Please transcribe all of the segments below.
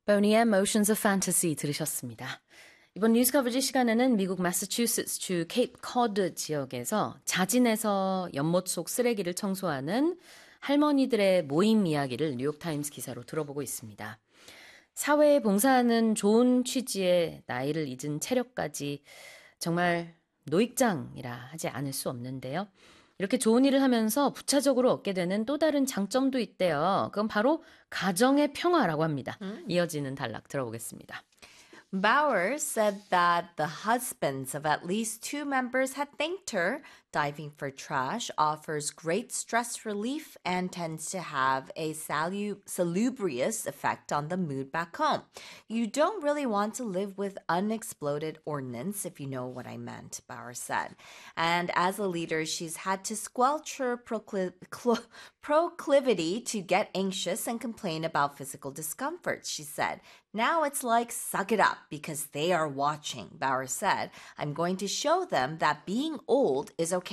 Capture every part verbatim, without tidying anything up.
Boney M, Oceans of Fantasy 들으셨습니다. 이번 뉴스 커버지 시간에는 미국 매사추세츠 주 케이프 코드 지역에서 자진해서 연못 속 쓰레기를 청소하는 할머니들의 모임 이야기를 뉴욕타임스 기사로 들어보고 있습니다. 사회에 봉사하는 좋은 취지에 나이를 잊은 체력까지 정말 노익장이라 하지 않을 수 없는데요. 이렇게 좋은 일을 하면서 부차적으로 얻게 되는 또 다른 장점도 있대요. 그건 바로 가정의 평화라고 합니다. 음. 이어지는 단락 들어보겠습니다. Bauer said that the husbands of at least two members had thanked her. Diving for trash offers great stress relief and tends to have a salu- salubrious effect on the mood back home. You don't really want to live with unexploded ordnance, if you know what I meant, Bauer said. And as a leader, she's had to squelch her procli- cl- proclivity to get anxious and complain about physical discomfort, she said. Now it's like, suck it up because they are watching, Bauer said. I'm going to show them that being old is okay.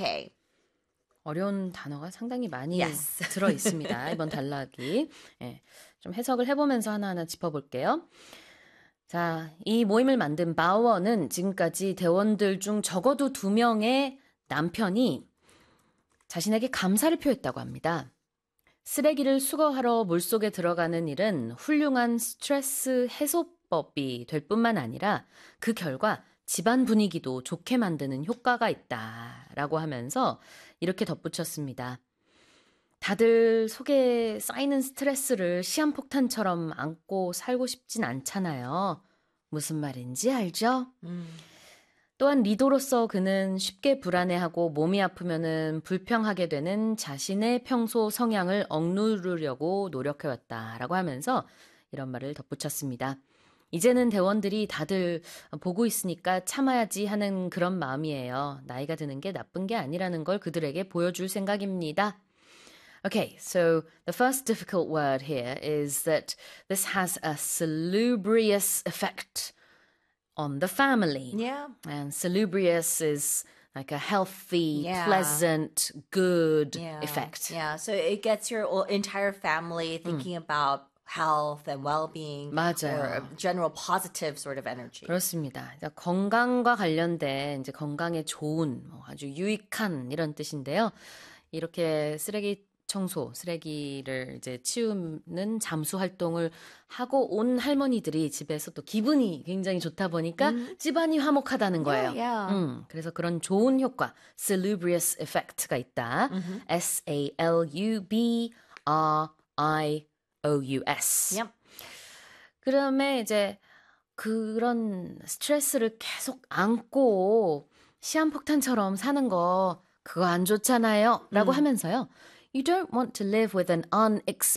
어려운 단어가 상당히 많이 yes. 들어 있습니다. 이번 단락이. 예, 좀 해석을 해보면서 하나하나 짚어볼게요. 자, 이 모임을 만든 바워는 지금까지 대원들 중 적어도 두 명의 남편이 자신에게 감사를 표했다고 합니다. 쓰레기를 수거하러 물속에 들어가는 일은 훌륭한 스트레스 해소법이 될 뿐만 아니라 그 결과 집안 분위기도 좋게 만드는 효과가 있다라고 하면서 이렇게 덧붙였습니다. 다들 속에 쌓이는 스트레스를 시한폭탄처럼 안고 살고 싶진 않잖아요. 무슨 말인지 알죠? 음. 또한 리더로서 그는 쉽게 불안해하고 몸이 아프면은 불평하게 되는 자신의 평소 성향을 억누르려고 노력해왔다라고 하면서 이런 말을 덧붙였습니다. 이제는 대원들이 다들 보고 있으니까 참아야지 하는 그런 마음이에요. 나이가 드는 게 나쁜 게 아니라는 걸 그들에게 보여줄 생각입니다. Okay, so the first difficult word here is that this has a salubrious effect on the family. Yeah. And salubrious is like a healthy, yeah. pleasant, good yeah. effect. Yeah, so it gets your entire family thinking mm. about health and well-being 맞아요. or general positive sort of energy. 그렇습니다. 건강과 관련된 이제 건강에 좋은 뭐 아주 유익한 이런 뜻인데요. 이렇게 쓰레기 청소, 쓰레기를 이제 치우는 잠수 활동을 하고 온 할머니들이 집에서 또 기분이 굉장히 좋다 보니까 음. 집안이 화목하다는 거예요. Yeah, yeah. 음, 그래서 그런 좋은 효과, salubrious effect가 있다. Mm-hmm. S A L U B R I O U S. Yep. 그다음에 이제 그런 스트레스를 계속 안고 시한폭탄처럼 사는 거 그거 안 좋잖아요. 라고 음. 하면서요. You don't want to live with an unexploded